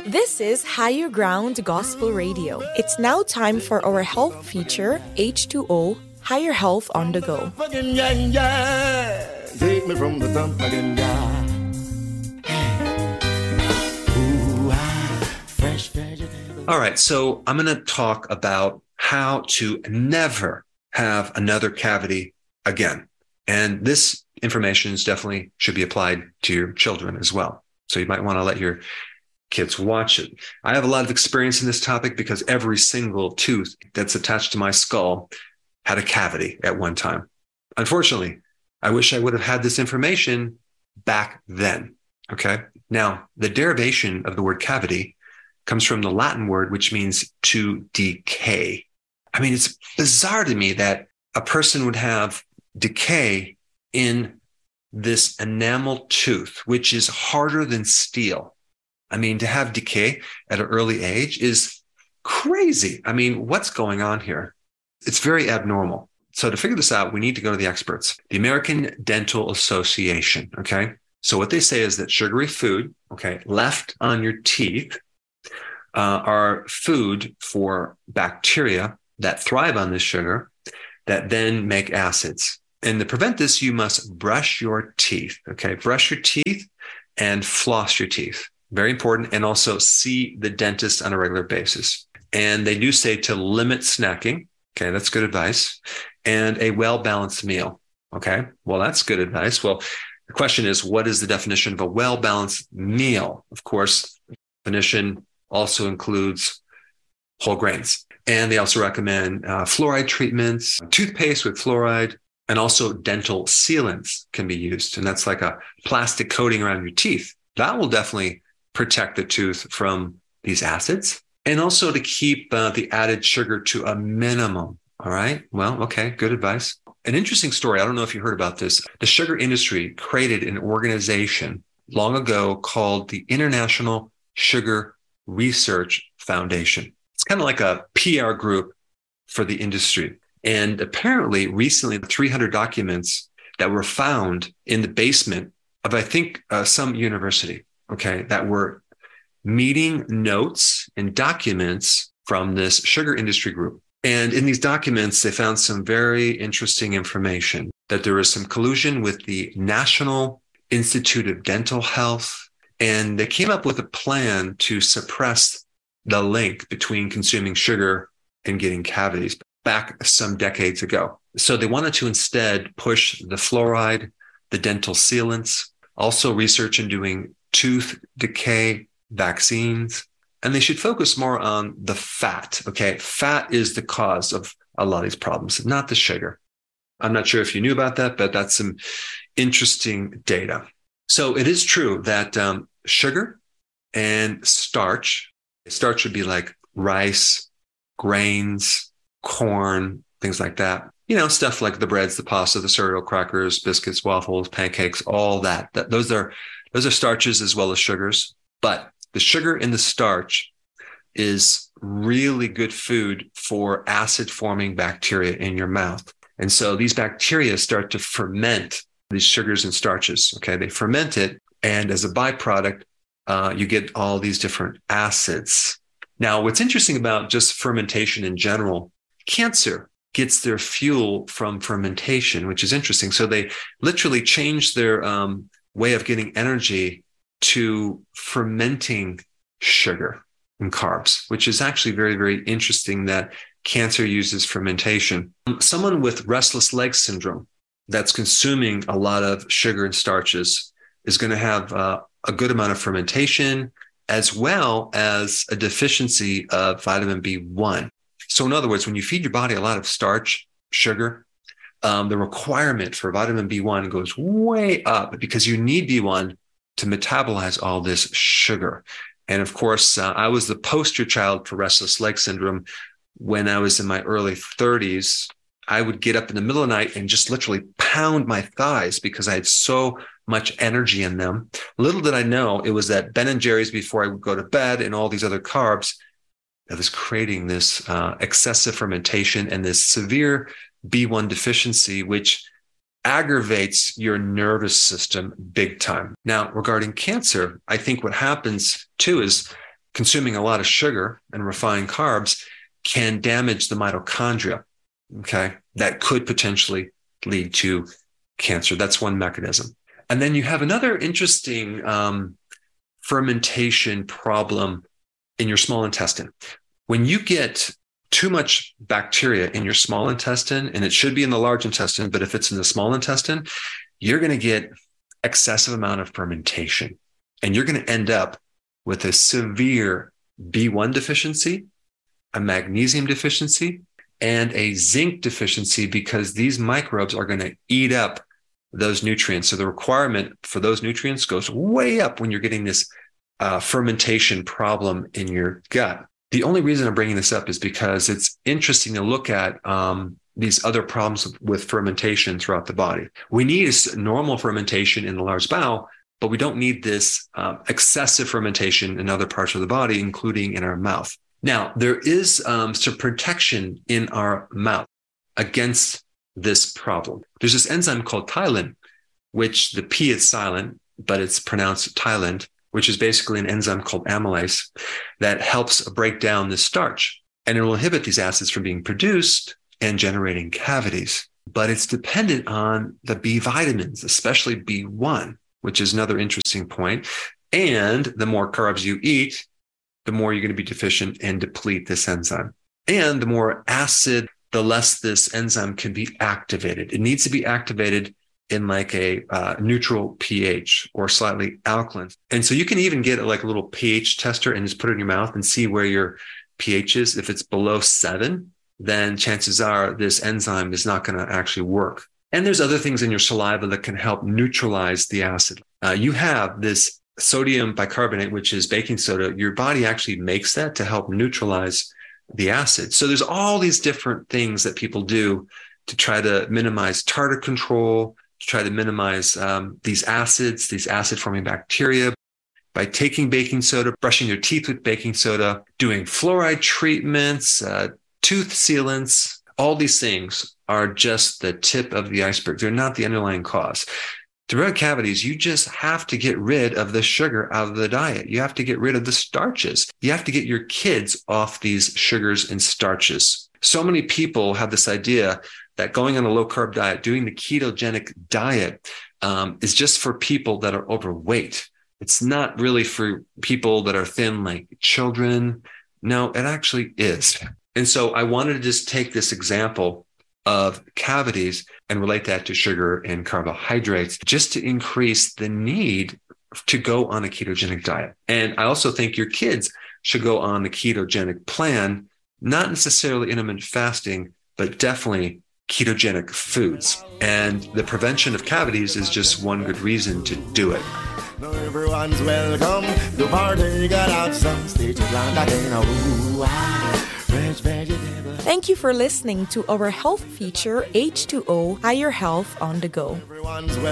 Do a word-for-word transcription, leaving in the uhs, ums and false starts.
This is Higher Ground Gospel Radio. It's now time for our health feature, H two O, Higher Health on the Go. Take me from the dump again, yeah. Ooh, ah, fresh vegetable. All right, so I'm going to talk about how to never have another cavity again. And this information is definitely should be applied to your children as well. So you might want to let your kids watch it. I have a lot of experience in this topic because every single tooth that's attached to my skull had a cavity at one time. Unfortunately, I wish I would have had this information back then. Okay. Now, the derivation of the word cavity comes from the Latin word, which means to decay. I mean, it's bizarre to me that a person would have decay in this enamel tooth, which is harder than steel. I mean, to have decay at an early age is crazy. I mean, what's going on here? It's very abnormal. So to figure this out, we need to go to the experts, the American Dental Association. Okay. So what they say is that sugary food, okay, left on your teeth uh, are food for bacteria that thrive on this sugar that then make acids. And to prevent this, you must brush your teeth. Okay. Brush your teeth and floss your teeth. Very important. And also see the dentist on a regular basis. And they do say to limit snacking. Okay, that's good advice. And a well-balanced meal. Okay, well, that's good advice. Well, the question is, what is the definition of a well-balanced meal? Of course, the definition also includes whole grains. And they also recommend uh, fluoride treatments, toothpaste with fluoride, and also dental sealants can be used. And that's like a plastic coating around your teeth. That will definitely protect the tooth from these acids, and also to keep uh, the added sugar to a minimum. All right. Well, okay. Good advice. An interesting story. I don't know if you heard about this. The sugar industry created an organization long ago called the International Sugar Research Foundation. It's kind of like a P R group for the industry. And apparently recently, three hundred documents that were found in the basement of, I think, uh, some university. Okay, that were meeting notes and documents from this sugar industry group. And in these documents, they found some very interesting information that there was some collusion with the National Institute of Dental Health. And they came up with a plan to suppress the link between consuming sugar and getting cavities back some decades ago. So they wanted to instead push the fluoride, the dental sealants, also research in doing tooth decay vaccines, and they should focus more on the fat. Okay. Fat is the cause of a lot of these problems, not the sugar. I'm not sure if you knew about that, but that's some interesting data. So it is true that um, sugar and starch, starch would be like rice, grains, corn, things like that. You know, stuff like the breads, the pasta, the cereal, crackers, biscuits, waffles, pancakes, all that. that those are Those are starches as well as sugars, but the sugar in the starch is really good food for acid-forming bacteria in your mouth. And so these bacteria start to ferment these sugars and starches. Okay, they ferment it, and as a byproduct, uh, you get all these different acids. Now, what's interesting about just fermentation in general, cancer gets their fuel from fermentation, which is interesting. So they literally change their um, way of getting energy to fermenting sugar and carbs, which is actually very, very interesting that cancer uses fermentation. Someone with restless leg syndrome that's consuming a lot of sugar and starches is going to have uh, a good amount of fermentation as well as a deficiency of vitamin B one. So in other words, when you feed your body a lot of starch, sugar, um, the requirement for vitamin B one goes way up because you need B one to metabolize all this sugar. And of course, uh, I was the poster child for restless leg syndrome when I was in my early thirties. I would get up in the middle of the night and just literally pound my thighs because I had so much energy in them. Little did I know it was that Ben and Jerry's before I would go to bed and all these other carbs that was creating this uh, excessive fermentation and this severe B one deficiency, which aggravates your nervous system big time. Now, regarding cancer, I think what happens too is consuming a lot of sugar and refined carbs can damage the mitochondria. Okay. That could potentially lead to cancer. That's one mechanism. And then you have another interesting um, fermentation problem in your small intestine. When you get too much bacteria in your small intestine, and it should be in the large intestine, but if it's in the small intestine, you're going to get excessive amount of fermentation. And you're going to end up with a severe B one deficiency, a magnesium deficiency, and a zinc deficiency, because these microbes are going to eat up those nutrients. So the requirement for those nutrients goes way up when you're getting this uh, fermentation problem in your gut. The only reason I'm bringing this up is because it's interesting to look at um, these other problems with fermentation throughout the body. We need a normal fermentation in the large bowel, but we don't need this uh, excessive fermentation in other parts of the body, including in our mouth. Now, there is um, some protection in our mouth against this problem. There's this enzyme called tylen, which the P is silent, but it's pronounced Thailand, which is basically an enzyme called amylase that helps break down this starch. And it will inhibit these acids from being produced and generating cavities. But it's dependent on the B vitamins, especially B one, which is another interesting point. And the more carbs you eat, the more you're going to be deficient and deplete this enzyme. And the more acid, the less this enzyme can be activated. It needs to be activated in like a uh, neutral pH or slightly alkaline. And so you can even get like a little pH tester and just put it in your mouth and see where your pH is. If it's below seven, then chances are this enzyme is not going to actually work. And there's other things in your saliva that can help neutralize the acid. Uh, you have this sodium bicarbonate, which is baking soda. Your body actually makes that to help neutralize the acid. So there's all these different things that people do to try to minimize tartar control, to try to minimize um, these acids, these acid-forming bacteria, by taking baking soda, brushing your teeth with baking soda, doing fluoride treatments, uh, tooth sealants. All these things are just the tip of the iceberg. They're not the underlying cause. To prevent cavities, you just have to get rid of the sugar out of the diet. You have to get rid of the starches. You have to get your kids off these sugars and starches. So many people have this idea that going on a low-carb diet, doing the ketogenic diet, um, is just for people that are overweight. It's not really for people that are thin, like children. No, it actually is. And so I wanted to just take this example of cavities and relate that to sugar and carbohydrates, just to increase the need to go on a ketogenic diet. And I also think your kids should go on the ketogenic plan, not necessarily intermittent fasting, but definitely ketogenic foods. And the prevention of cavities is just one good reason to do it. Now everyone's welcome to partake out some stage plant again. Ooh, ah, fresh vegetable. Thank you for listening to our health feature H two O Higher Health on the Go. Everyone's